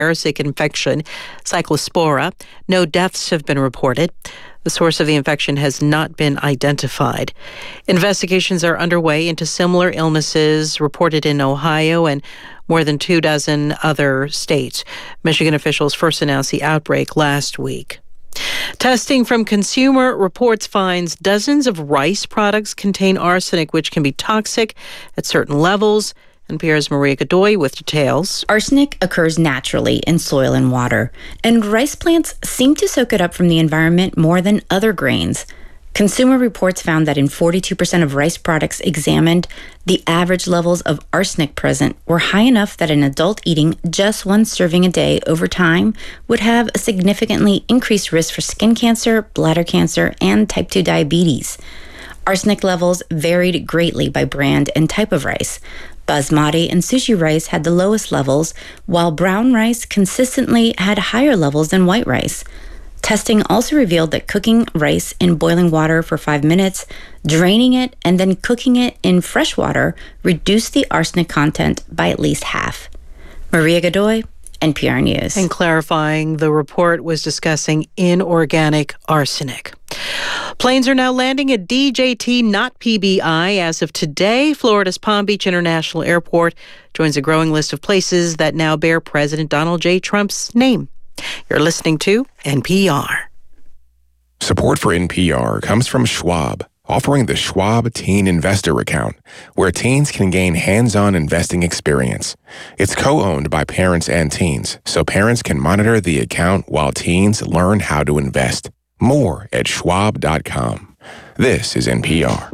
parasitic infection, Cyclospora. No deaths have been reported. The source of the infection has not been identified. Investigations are underway into similar illnesses reported in Ohio and more than 24 other states. Michigan officials first announced the outbreak last week. Testing from Consumer Reports finds dozens of rice products contain arsenic, which can be toxic at certain levels. NPR's Maria Godoy with details. Arsenic occurs naturally in soil and water, and rice plants seem to soak it up from the environment more than other grains. Consumer Reports found that in 42% of rice products examined, the average levels of arsenic present were high enough that an adult eating just one serving a day over time would have a significantly increased risk for skin cancer, bladder cancer, and type 2 diabetes. Arsenic levels varied greatly by brand and type of rice. Basmati and sushi rice had the lowest levels, while brown rice consistently had higher levels than white rice. Testing also revealed that cooking rice in boiling water for 5 minutes, draining it, and then cooking it in fresh water reduced the arsenic content by at least half. Maria Godoy, NPR News. And clarifying, the report was discussing inorganic arsenic. Planes are now landing at DJT, not PBI. As of today, Florida's Palm Beach International Airport joins a growing list of places that now bear President Donald J. Trump's name. You're listening to NPR. Support for NPR comes from Schwab, offering the Schwab Teen Investor Account, where teens can gain hands-on investing experience. It's co-owned by parents and teens, so parents can monitor the account while teens learn how to invest. More at schwab.com. This is NPR.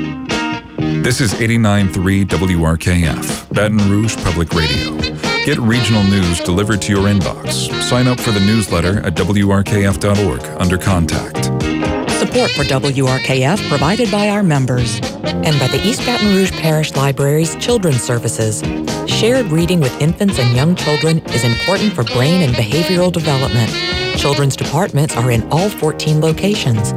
This is 89.3 WRKF, Baton Rouge Public Radio. Get regional news delivered to your inbox. Sign up for the newsletter at WRKF.org under Contact. Support for WRKF provided by our members and by the East Baton Rouge Parish Library's Children's Services. Shared reading with infants and young children is important for brain and behavioral development. Children's departments are in all 14 locations.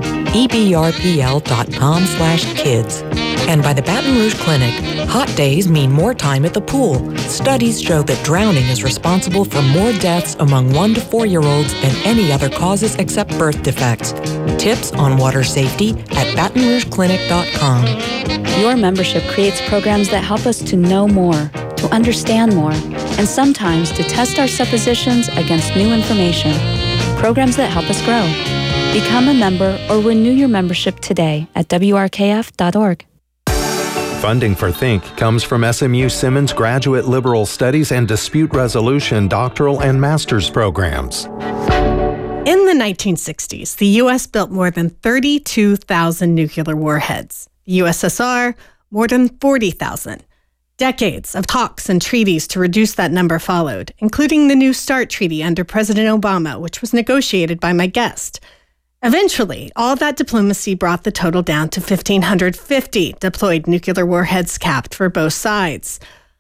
ebrpl.com/kids. And by the Baton Rouge Clinic, hot days mean more time at the pool. Studies show that drowning is responsible for more deaths among 1 to 4-year-olds than any other causes except birth defects. Tips on water safety at BatonRougeClinic.com. Your membership creates programs that help us to know more, to understand more, and sometimes to test our suppositions against new information. Programs that help us grow. Become a member or renew your membership today at WRKF.org. Funding for Think comes from SMU Simmons Graduate Liberal Studies and Dispute Resolution doctoral and master's programs. In the 1960s, the U.S. built more than 32,000 nuclear warheads. The USSR, more than 40,000. Decades of talks and treaties to reduce that number followed, including the New START Treaty under President Obama, which was negotiated by my guest. Eventually, all that diplomacy brought the total down to 1,550 deployed nuclear warheads capped for both sides.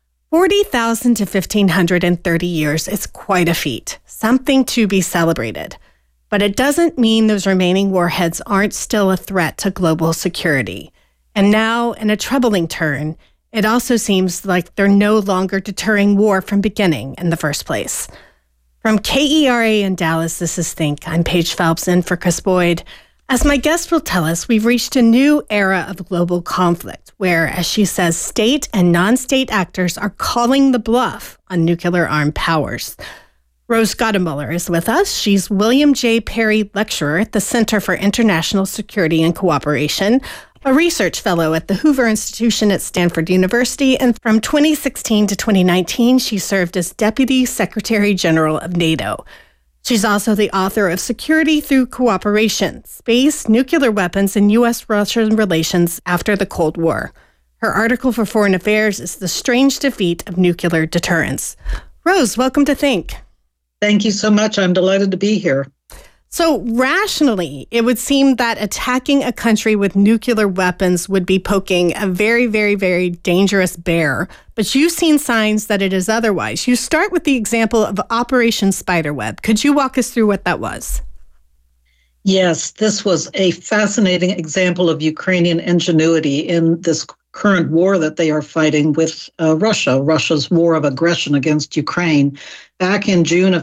40,000 to 1,500 in 30 years is quite a feat, something to be celebrated. But it doesn't mean those remaining warheads aren't still a threat to global security. And now, in a troubling turn, it also seems like they're no longer deterring war from beginning in the first place. From KERA in Dallas, this is Think. I'm Paige Phelps in for Chris Boyd. As my guest will tell us, we've reached a new era of global conflict where, as she says, state and non-state actors are calling the bluff on nuclear-armed powers. Rose Gottemoeller is with us. She's William J. Perry Lecturer at the Center for International Security and Cooperation, a research fellow at the Hoover Institution at Stanford University, and from 2016 to 2019, she served as Deputy Secretary General of NATO. She's also the author of Security Through Cooperation, Space, Nuclear Weapons, and U.S.-Russian Relations After the Cold War. Her article for Foreign Affairs is The Strange Defeat of Nuclear Deterrence. Rose, welcome to Think. Thank you so much. I'm delighted to be here. So rationally, it would seem that attacking a country with nuclear weapons would be poking a very, very, very dangerous bear. But you've seen signs that it is otherwise. You start with the example of Operation Spiderweb. Could you walk us through what that was? Yes, this was a fascinating example of Ukrainian ingenuity in this current war that they are fighting with Russia's war of aggression against Ukraine. Back in June of